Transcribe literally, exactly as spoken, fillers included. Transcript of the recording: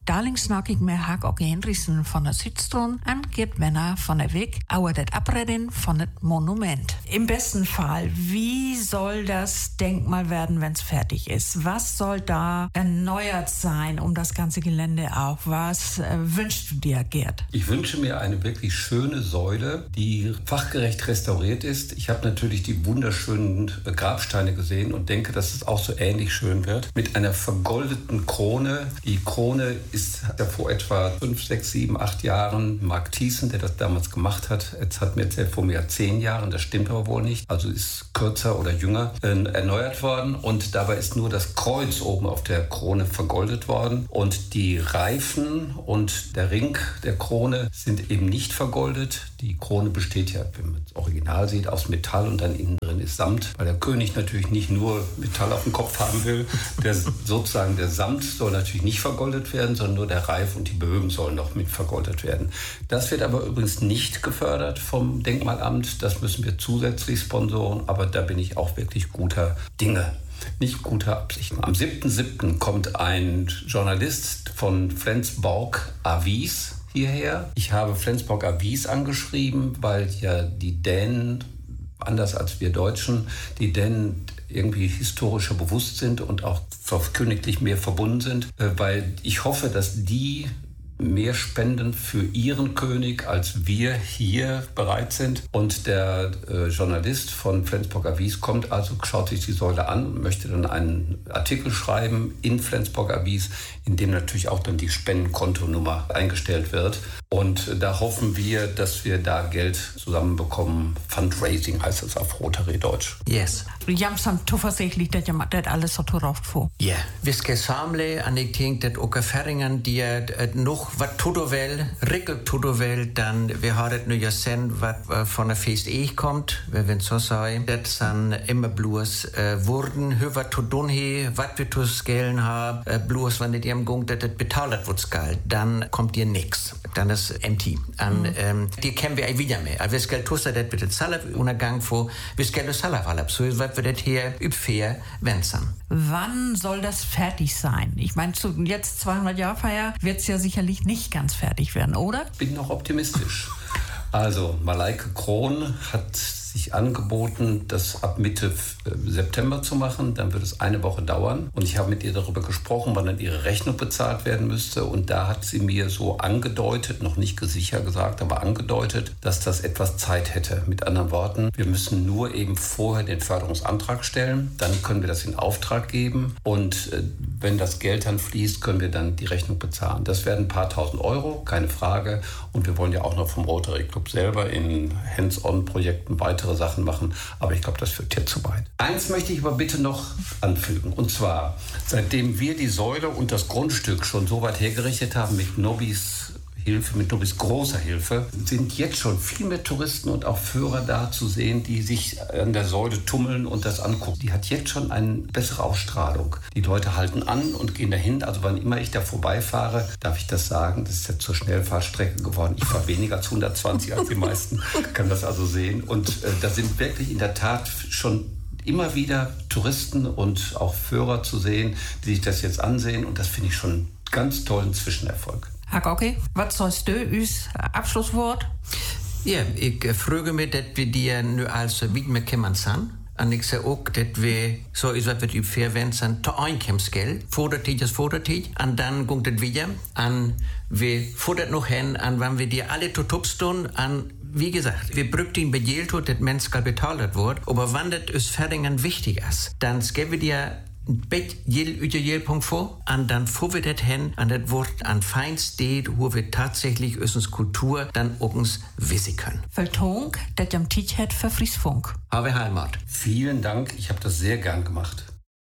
Darling snak ik met Haak Okke Henriksen van het Südstron en Geert Wenner van der Weg over das Abrennen von het Monument. Im besten Fall, wie soll das Denkmal werden, wenn es fertig ist? Was soll da erneuert sein um das ganze Gelände auch? Was äh, wünschst du dir, Gerd? Ich wünsche mir eine wirklich schöne Säule, die fachgerecht restauriert ist. Ich habe natürlich die wunderschönen Grabsteine gesehen und denke, dass es auch so ähnlich schön wird. Mit einer vergoldeten Krone. Die Krone ist ja vor etwa fünf, sechs, sieben, acht Jahren Mark Thiessen, der das damals gemacht hat. Jetzt hat mir erzählt, vor mir zehn Jahren, das stimmt aber wohl nicht. Also ist kürzer oder jünger äh, erneuert worden. Und dabei ist nur das Kreuz oben auf der Krone vergoldet worden. Und die Reifen und der Ring der Krone sind eben nicht vergoldet. Die Krone besteht ja, wenn man das Original sieht, aus Metall und dann innen drin ist Samt. Weil der König natürlich nicht nur Metall auf dem Kopf haben will. Der, sozusagen der Samt soll natürlich nicht vergoldet werden, sondern nur der Reif und die Bögen sollen noch mit vergoldet werden. Das wird aber übrigens nicht gefördert vom Denkmalamt. Das müssen wir zusätzlich sponsoren. Aber da bin ich auch wirklich guter Dinge. Nicht guter Absichten. Am siebten siebten kommt ein Journalist von Flensborg Avis hierher. Ich habe Flensborg Avis angeschrieben, weil ja die Dänen, anders als wir Deutschen, die Dänen irgendwie historischer bewusst sind und auch königlich mehr verbunden sind, weil ich hoffe, dass die mehr spenden für ihren König, als wir hier bereit sind. Und der äh, Journalist von Flensborg Avis kommt also, schaut sich die Säule an und möchte dann einen Artikel schreiben in Flensborg Avis, in dem natürlich auch dann die Spendenkontonummer eingestellt wird. Und äh, da hoffen wir, dass wir da Geld zusammenbekommen. Fundraising heißt das auf Rotary Deutsch. Yes. Jam sam zuversichtlich, dass ihr das alles so drauf vor. Ja, yeah. Vi skal samle, og jeg tænker, at Åke Færingen, de er nog, hvad tog du vel, rigtig tog du vel, dan vi har et nye send, hvad von der fest ich kommt, hvad vi så siger, det san immer blus uh, wurden, hvad tog du her, hvad vi tog skælen har, uh, blus, wenn det hjem gang, det det betalet wird skal, dann kommt dir nix, dann ist empty. Und mm. um, det kan vi ikke videre med. Altså, vi skal tog sig det ved det salaf undergang for, vi skal det salaf alap, så hvad wir das hier übfair wenzern. Wann soll das fertig sein? Ich meine, zu jetzt zweihundert Jahre Feier wird es ja sicherlich nicht ganz fertig werden, oder? Ich bin noch optimistisch. Also, Malaike Krohn hat sich angeboten, das ab Mitte September zu machen. Dann wird es eine Woche dauern. Und ich habe mit ihr darüber gesprochen, wann dann ihre Rechnung bezahlt werden müsste. Und da hat sie mir so angedeutet, noch nicht sicher gesagt, aber angedeutet, dass das etwas Zeit hätte. Mit anderen Worten, wir müssen nur eben vorher den Förderungsantrag stellen. Dann können wir das in Auftrag geben. Und äh, wenn das Geld dann fließt, können wir dann die Rechnung bezahlen. Das werden ein paar tausend Euro, keine Frage. Und wir wollen ja auch noch vom Rotary Club selber in Hands-on-Projekten weitere Sachen machen, aber ich glaube, das führt jetzt zu weit. Eins möchte ich aber bitte noch anfügen, und zwar, seitdem wir die Säule und das Grundstück schon so weit hergerichtet haben mit Nobis Hilfe, mit Nobis großer Hilfe, sind jetzt schon viel mehr Touristen und auch Führer da zu sehen, die sich an der Säule tummeln und das angucken. Die hat jetzt schon eine bessere Ausstrahlung. Die Leute halten an und gehen dahin. Also wann immer ich da vorbeifahre, darf ich das sagen, das ist jetzt zur Schnellfahrstrecke geworden. Ich fahre weniger als hundertzwanzig als die meisten, kann das also sehen. Und äh, da sind wirklich in der Tat schon immer wieder Touristen und auch Führer zu sehen, die sich das jetzt ansehen. Und das finde ich schon einen ganz tollen Zwischenerfolg. Haak Okke, wat zoals du uw Abschlusswort? Ja, ik uh, vroeg me dat we die nu als niet meer kunnen zijn. En ik zei ook dat we zo is wat we op vier wensen te einkemsgeld, voordat is voordat. En dan komt het weer. En we voeren nog hen. En wanneer we die alle tot opstaan. En wie gesagt, wir brücken bei Geld, dass Menschen bezahlt wird. Aber wenn das uns Ferdingen wichtig ist, dann geben wir dir Bet jel ut jel punkt vor, und dann får vi det hin, und das wird ein feines Sted, wo wir tatsächlich unsere Kultur dann uns wissen können. Vertonk, das am Tisch hat für Friesfunk. Habe Heimat. Vielen Dank, ich habe das sehr gern gemacht.